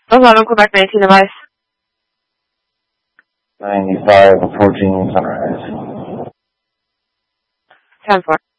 Long Quebec 19 device. 95 approaching Sunrise. 10-4.